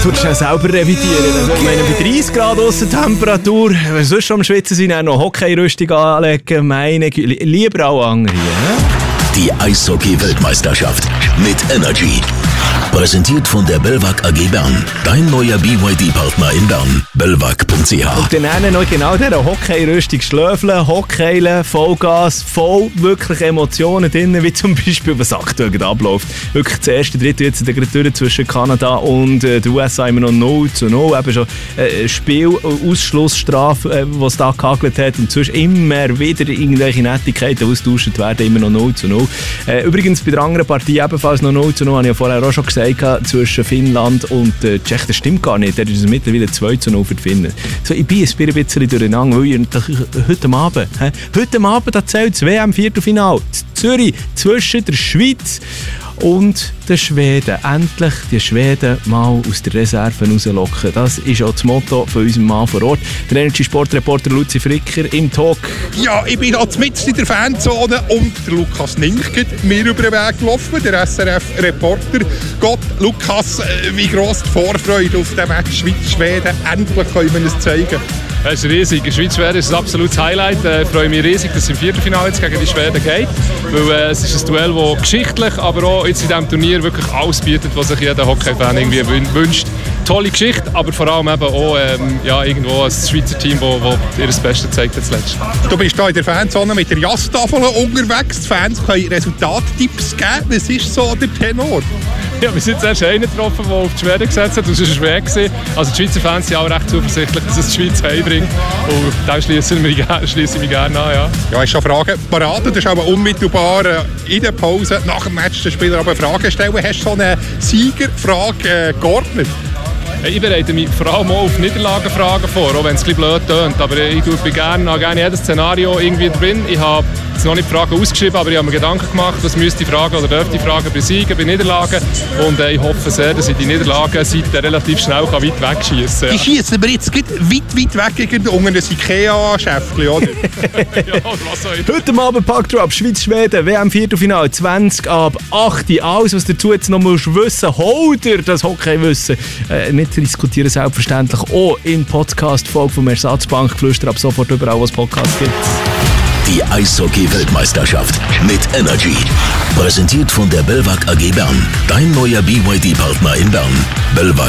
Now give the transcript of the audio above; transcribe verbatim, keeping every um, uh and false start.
Du musst auch selber revidieren. Also, ich meine, bei dreißig Grad Aussentemperatur, wenn wir sonst schon am Schwitzen sind, auch noch Hockeyrüstung anlegen, meine Güte, lieber auch andere. Ne? Die Eishockey-Weltmeisterschaft mit Energy. Präsentiert von der Belvac A G Bern. Dein neuer B Y D-Partner in Bern. belvac punkt c h. Und dann nennen noch genau dieser Hockeyrüstung Schlöfeln, Hockeyen, Vollgas, voll wirklich Emotionen drin, wie zum Beispiel, was aktuell abläuft. Wirklich das erste Drittel jetzt in der Tür zwischen Kanada und äh, den U S A immer noch null zu null. Eben schon äh, Spiel, Ausschlussstrafe, äh, was da gehagelt hat. Und sonst immer wieder irgendwelche Nettigkeiten austauscht werden, immer noch null zu null. Äh, übrigens bei der anderen Partie ebenfalls noch null zu null, habe ich ja vorher auch schon gesagt, zwischen Finnland und äh, Tschechien. Das stimmt gar nicht. Da ist es mittlerweile zwei zu null für die Finnen. So, ich bin ein bisschen durcheinander, weil ich heute Abend, he, heute Abend erzählt das W M-Viertelfinale Zürich zwischen der Schweiz und den Schweden. Endlich die Schweden mal aus der Reserve rauslocken. Das ist auch das Motto von unserem Mann vor Ort. Der Energy-Sportreporter Luzi Fricker im Talk. Ja, ich bin jetzt mitten in der Fanzone und der Lukas Nink geht mir über den Weg gelaufen, der S R F-Reporter. Gott, Lukas, wie gross die Vorfreude auf den Match Schweiz-Schweden. Endlich können wir es zeigen. Es ist riesig. Die Schweiz-Schweden ist ein absolutes Highlight. Ich freue mich riesig, dass es im Viertelfinale jetzt gegen die Schweden geht. Weil äh, es ist ein Duell, das geschichtlich, aber auch jetzt in diesem Turnier wirklich alles bietet, was sich jeder Hockey-Fan irgendwie wünscht. Tolle Geschichte, aber vor allem eben auch ähm, ja, irgendwo ein Schweizer Team, das ihr das Beste zeigt jetzt letztes. Du bist hier in der Fanzone mit der Jasstafel unterwegs. Die Fans können Resultattipps geben. Was ist so der Tenor? Ja, wir sind jetzt erst einen getroffen, der auf die Schweden gesetzt hat. Das war schwer gewesen. Also die Schweizer Fans sind auch recht zuversichtlich, dass es die Schweiz heimbringt. Und da schließe ich mich gerne an. Ja, ja, ist schon Frage parat. Du hast aber unmittelbar in der Pause nach dem Match den Spieler aber Fragen stellen. Hast du so eine Siegerfrage äh, geordnet? Ich bereite mich vor allem auch auf Niederlagenfragen vor, auch wenn es ein bisschen blöd tönt. Aber ich bin gerne, habe gerne jedes Szenario irgendwie drin. Ich habe jetzt noch nicht die Fragen ausgeschrieben, aber ich habe mir Gedanken gemacht, was müsste ich fragen oder dürfte ich fragen bei Siegen, bei Niederlagen. Und äh, ich hoffe sehr, dass ich die Niederlagenseite relativ schnell kann weit wegschießen kann. Die schießen wir jetzt weit, weit weg unter ein Ikea-Schäftchen, oder? Ja, oder was auch immer. Heute Abend Packdrop, Schweiz-Schweden, W M-Viertelfinale zwanzig ab acht. Alles, was dazu jetzt noch musst wissen, hol dir das Hockey-Wissen. Äh, nicht diskutieren, selbstverständlich auch in Podcast-Folge vom Ersatzbankgeflüster, ab sofort überall, wo es Podcasts gibt. Die Eishockey-Weltmeisterschaft mit Energy. Präsentiert von der Belvac A G Bern. Dein neuer B Y D-Partner in Bern. belvac